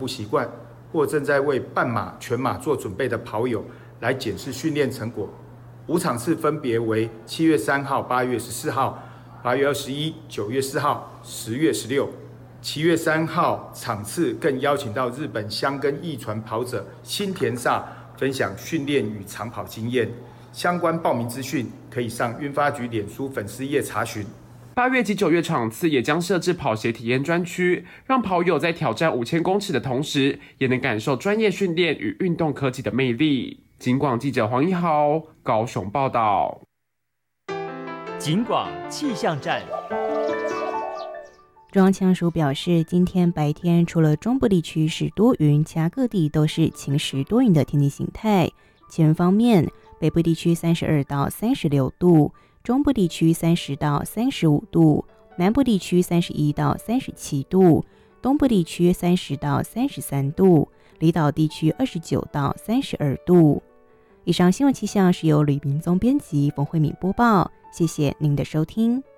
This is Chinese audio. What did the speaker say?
步习惯，或正在为半马、全马做准备的跑友来检视训练成果。5场次分别为7月3号、8月14号、8月21、9月4号、10月16。7月3号场次更邀请到日本箱根驿传跑者新田萨分享训练与长跑经验。相关报名资讯可以上运发局脸书粉丝页查询。 8月及9月场次也将设置跑鞋体验专区，让跑友在挑战5000公尺的同时，也能感受专业训练与运动科技的魅力。警广记者黄一豪高雄报道。 警广气象站。 中央气象署表示，今天白天除了中部地区是多云，其他各地都是晴时多云的天气形态。气温方面，北部地区32到36度，中部地区30到35度，南部地区31到37度，东部地区30到33度，离岛地区29到32度。以上新闻气象是由吕明宗编辑，冯慧敏播报，谢谢您的收听。